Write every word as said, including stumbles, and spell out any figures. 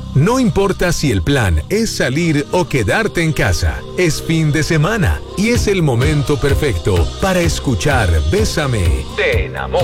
No importa si el plan es salir o quedarte en casa, es fin de semana y es el momento perfecto para escuchar Bésame, te enamoro.